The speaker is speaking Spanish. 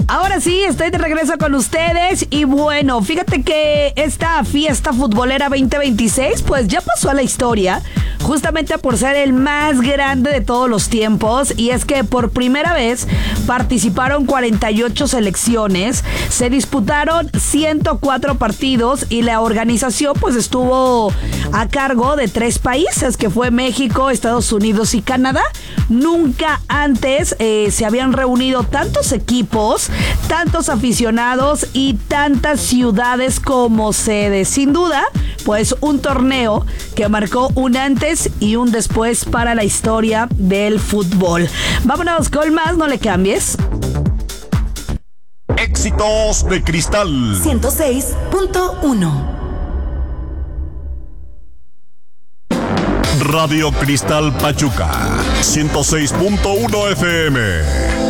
Ahora sí, estoy de regreso con ustedes y bueno, fíjate que esta fiesta futbolera 2026 pues ya pasó a la historia justamente por ser el más grande de todos los tiempos, y es que por primera vez participaron 48 selecciones, se disputaron 104 partidos y la organización pues estuvo a cargo de 3 países, que fue México, Estados Unidos y Canadá. Nunca antes se habían reunido tantos equipos, tantos aficionados y tantas ciudades como sedes. Sin duda, pues un torneo que marcó un antes y un después para la historia del fútbol. Vámonos con más, no le cambies. Éxitos de Cristal 106.1. Radio Cristal Pachuca 106.1 FM.